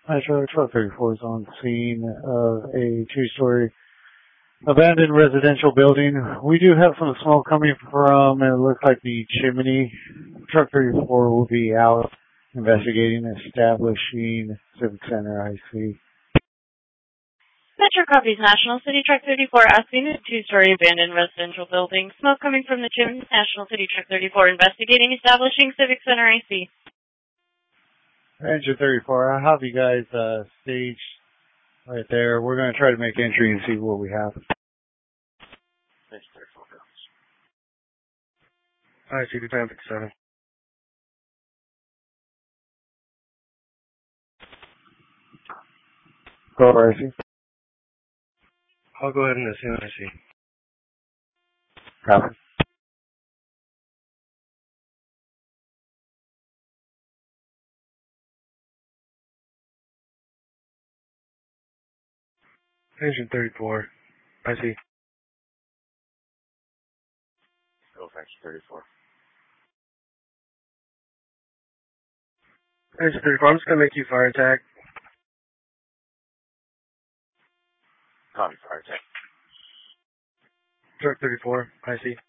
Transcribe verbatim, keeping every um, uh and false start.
Metro twelve thirty-four is on scene of a two-story abandoned residential building. We do have some smoke coming from, it looks like the chimney. Truck thirty-four will be out investigating, establishing Civic Center I C. Metro copies National City Truck thirty-four asking a two-story abandoned residential building. Smoke coming from the chimney. National City Truck thirty-four investigating, establishing Civic Center I C. Ranger thirty-four, I'll have you guys uh, staged right there. We're going to try to make entry and see what we have. Ranger thirty-four, girls. I see the ten fifty-seven. Go over, I C. I'll go ahead and assume I see. Copy. Agent thirty-four. I see. Go Ranger thirty-four. Agent thirty-four, I'm just gonna make you fire attack. Copy, fire attack. Truck thirty-four. I see.